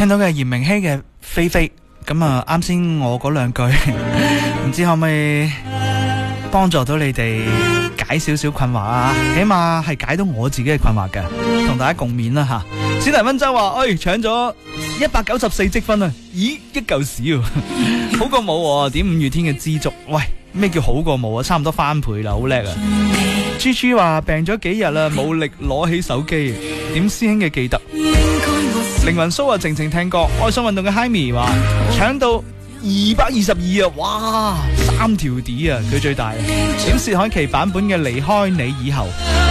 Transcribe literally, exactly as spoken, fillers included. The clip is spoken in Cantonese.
聽到嘅葉明熙嘅飛飛，咁啊啱先我嗰兩句，唔知可唔可以幫助到你哋解少少困惑啊？起碼係解到我自己嘅困惑嘅，同大家共勉啦吓。史提溫州話：，哎，搶咗一百九十四積分啊！咦，一嚿屎啊！好過冇喎，點五月天嘅知足。喂，咩叫好過冇啊？差唔多翻倍啦，好叻啊！豬豬話病咗幾日啦，冇力攞起手機，點師兄嘅記得。靈魂蘇啊，靜靜聽歌。愛上運動嘅 Himi 話搶到二百二十二啊！哇，三條 D 啊，佢最大。點薛凱琪版本嘅離開你以後。